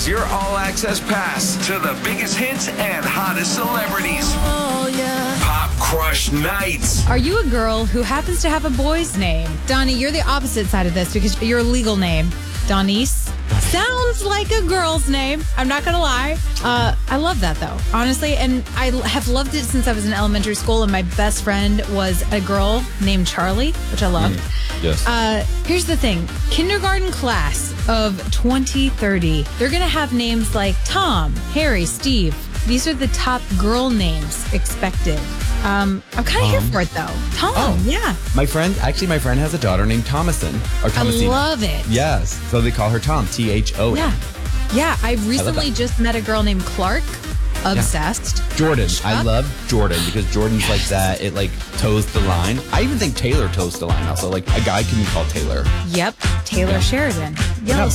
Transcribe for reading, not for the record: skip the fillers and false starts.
is your all-access pass to the biggest hits and hottest celebrities. Oh, yeah. Pop Crush Nights. Are you a girl who happens to have a boy's name? Donnie, you're the opposite side of this because your legal name, Donnice, sounds like a girl's name. I'm not going to lie. I love that, though, honestly. And I have loved it since I was in elementary school, and my best friend was a girl named Charlie, which I loved. Yes. Here's the thing. Kindergarten class of 2030, they're going to have names like Tom, Harry, Steve. These are the top girl names expected. I'm kind of here for it, though. Tom, yeah. My friend has a daughter named Thomason. Or Thomasina. I love it. Yes. So they call her Tom, Thon. Yeah, I recently just met a girl named Clark. Obsessed. Jordan. I love Jordan because Jordan's like that. It like toes the line. I even think Taylor toes the line also. Like a guy can be called Taylor. Yep. Taylor Sheridan. Yo,